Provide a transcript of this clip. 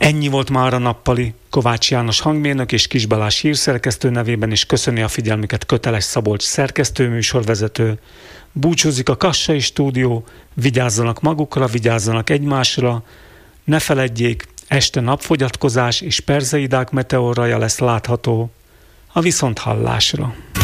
Ennyi volt már a nappali. Kovács János hangmérnök és Kis Balázs hírszerkesztő nevében is köszöni a figyelmüket Köteles Szabolcs szerkesztőműsorvezető. Búcsúzik a Kassai Stúdió, vigyázzanak magukra, vigyázzanak egymásra, ne feledjék, este napfogyatkozás és perzeidák meteorraja lesz látható. A viszonthallásra.